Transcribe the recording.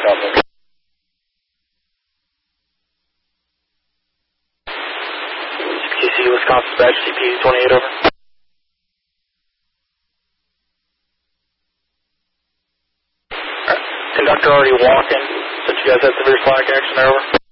Copy. TC Wisconsin Badge CP 28 over. Alright. Conductor already walking, since you guys had severe slack action there, over.